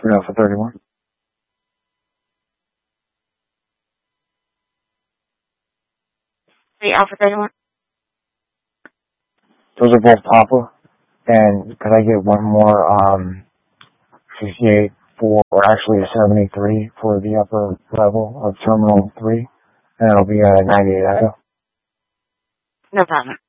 Alpha 31. Alpha 31. Those are both Papa. And could I get one more 68 for, or actually a 73 for the upper level of Terminal 3? And it'll be 98 Echo. No problem.